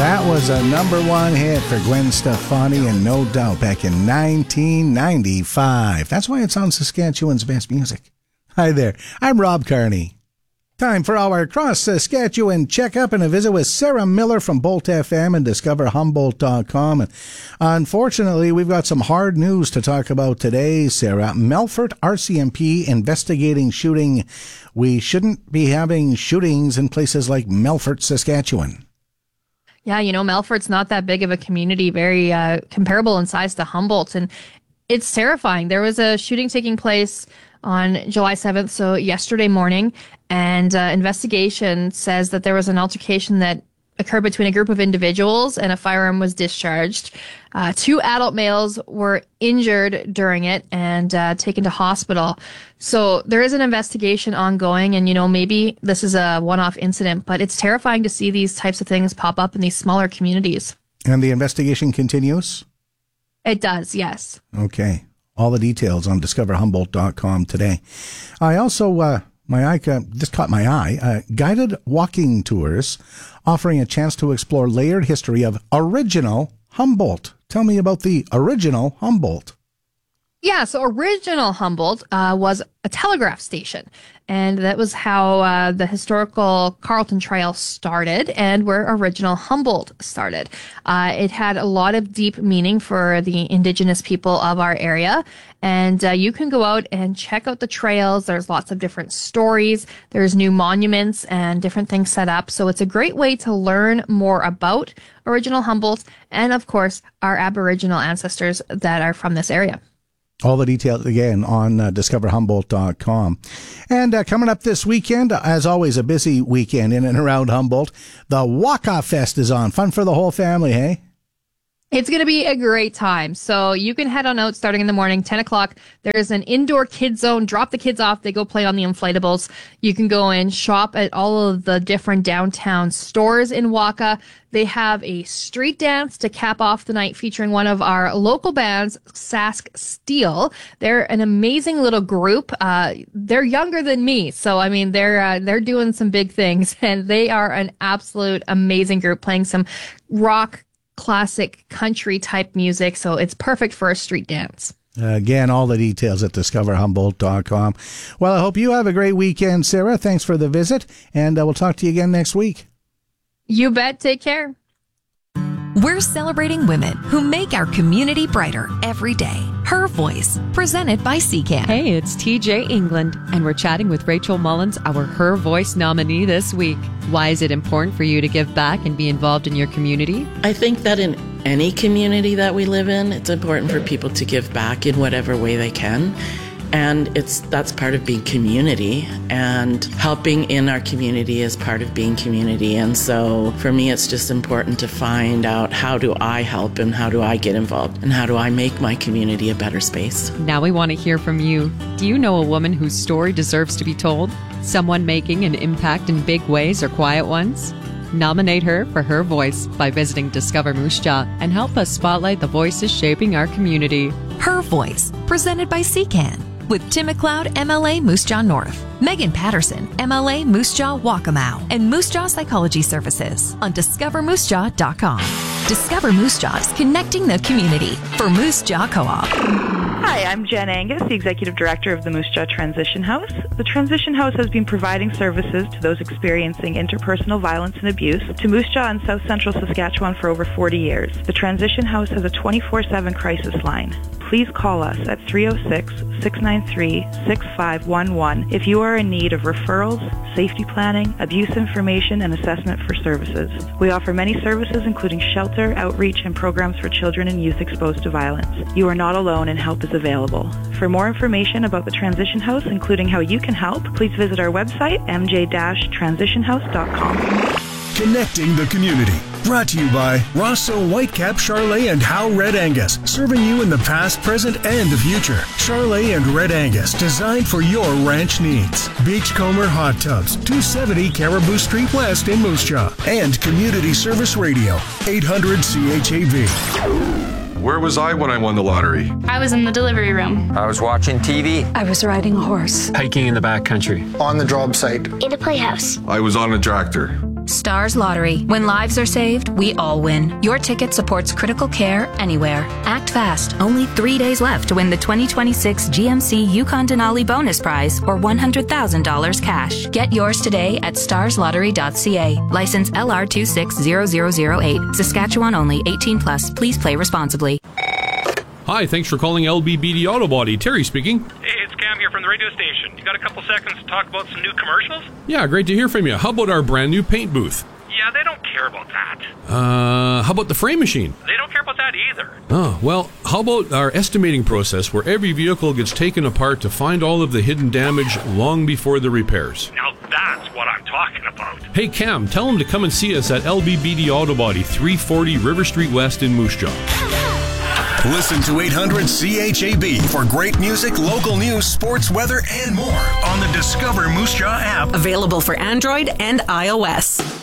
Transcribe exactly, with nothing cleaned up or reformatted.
That was a number one hit for Gwen Stefani, and no doubt back in nineteen ninety-five. That's why it's on Saskatchewan's Best Music. Hi there, I'm Rob Carney. Time for our Cross Saskatchewan checkup and a visit with Sarah Miller from Bolt F M and discover humboldt dot com. And unfortunately, we've got some hard news to talk about today, Sarah. Melfort R C M P investigating shooting. We shouldn't be having shootings in places like Melfort, Saskatchewan. Yeah, you know, Melfort's not that big of a community, very uh, comparable in size to Humboldt. And it's terrifying. There was a shooting taking place on July seventh, so yesterday morning, and uh, investigation says that there was an altercation that occurred between a group of individuals and a firearm was discharged. Uh, two adult males were injured during it and uh, taken to hospital. So there is an investigation ongoing, and, you know, maybe this is a one-off incident, but it's terrifying to see these types of things pop up in these smaller communities. And the investigation continues? It does, yes. Okay. All the details on discover humboldt dot com today. I also, uh, my eye, uh, this caught my eye, uh, guided walking tours offering a chance to explore layered history of original Humboldt. Tell me about the original Humboldt. Yeah, so original Humboldt uh, was a telegraph station, and that was how uh, the historical Carleton Trail started and where original Humboldt started. Uh, it had a lot of deep meaning for the indigenous people of our area, and uh, you can go out and check out the trails. There's lots of different stories. There's new monuments and different things set up, so it's a great way to learn more about original Humboldt and, of course, our Aboriginal ancestors that are from this area. All the details, again, on uh, discover humboldt dot com. And uh, coming up this weekend, as always, a busy weekend in and around Humboldt, the Waka Fest is on. Fun for the whole family, hey? It's going to be a great time. So you can head on out starting in the morning, ten o'clock. There's an indoor kid zone. Drop the kids off. They go play on the inflatables. You can go and shop at all of the different downtown stores in Waka. They have a street dance to cap off the night featuring one of our local bands, Sask Steel. They're an amazing little group. Uh, they're younger than me. So, I mean, they're, uh, they're doing some big things, and they are an absolute amazing group playing some rock, classic country type music, so it's perfect for a street dance. Uh, again, all the details at discover humboldt dot com. Well, I hope you have a great weekend, Sarah. Thanks for the visit, and uh, we'll talk to you again next week. You bet. Take care. We're celebrating women who make our community brighter every day. Her Voice, presented by C C A N. Hey, it's T J England, and we're chatting with Rachel Mullins, our Her Voice nominee this week. Why is it important for you to give back and be involved in your community? I think that in any community that we live in, it's important for people to give back in whatever way they can. And it's that's part of being community, and helping in our community is part of being community. And so for me, it's just important to find out, how do I help and how do I get involved and how do I make my community a better space? Now we want to hear from you. Do you know a woman whose story deserves to be told? Someone making an impact in big ways or quiet ones? Nominate her for Her Voice by visiting Discover Moose Jaw and help us spotlight the voices shaping our community. Her Voice, presented by C C A N. With Tim McLeod, M L A Moose Jaw North, Megan Patterson, M L A Moose Jaw Waccamaw, and Moose Jaw Psychology Services on discover moose jaw dot com. Discover Moose Jaw is connecting the community for Moose Jaw Co-op. Hi, I'm Jen Angus, the Executive Director of the Moose Jaw Transition House. The Transition House has been providing services to those experiencing interpersonal violence and abuse to Moose Jaw and South Central Saskatchewan for over forty years. The Transition House has a twenty-four seven crisis line. Please call us at three oh six, six nine three, six five one one if you are in need of referrals, safety planning, abuse information, and assessment for services. We offer many services including shelter, outreach, and programs for children and youth exposed to violence. You are not alone, and help is available. For more information about the Transition House, including how you can help, please visit our website, m j dash transition house dot com. Connecting the community. Brought to you by Rosso Whitecap, Charolais, and Howe Red Angus. Serving you in the past, present, and the future. Charolais and Red Angus, designed for your ranch needs. Beachcomber Hot Tubs, two seventy Caribou Street West in Moose Jaw. And Community Service Radio, eight hundred C H A V. Where was I when I won the lottery? I was in the delivery room. I was watching T V. I was riding a horse. Hiking in the backcountry. On the job site. In a playhouse. I was on a tractor. Stars Lottery. When lives are saved, we all win. Your ticket supports critical care anywhere. Act fast. Only three days left to win the twenty twenty-six G M C Yukon Denali Bonus Prize or one hundred thousand dollars cash. Get yours today at stars lottery dot c a. License L R two six zero zero zero eight. Saskatchewan only. eighteen plus. Please play responsibly. Hi, thanks for calling L B B D Auto Body. Terry speaking. Hey, it's Cam here from the radio station. You got a couple seconds to talk about some new commercials? Yeah, great to hear from you. How about our brand new paint booth? Yeah, they don't care about that. Uh, how about the frame machine? They don't care about that either. Oh, well, how about our estimating process where every vehicle gets taken apart to find all of the hidden damage long before the repairs? Now that's what I'm talking about. Hey, Cam, tell them to come and see us at L B B D Auto Body, three forty River Street West in Moose Jaw. Listen to eight hundred C H A B for great music, local news, sports, weather, and more on the Discover Moose Jaw app. Available for Android and iOS.